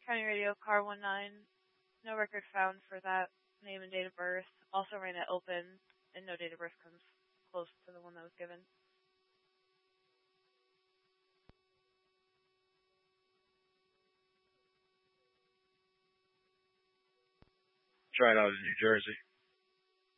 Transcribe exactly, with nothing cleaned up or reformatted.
County Radio, car one nine. No record found for that name and date of birth. Also ran it open, and no date of birth comes close to the one that was given. Tried out in New Jersey.